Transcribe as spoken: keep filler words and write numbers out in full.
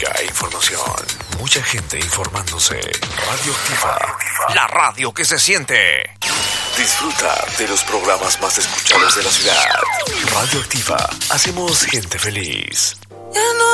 Hay información, mucha gente informándose. Radioactiva, la radio que se siente. Disfruta de los programas más escuchados de la ciudad. Radioactiva, hacemos gente feliz.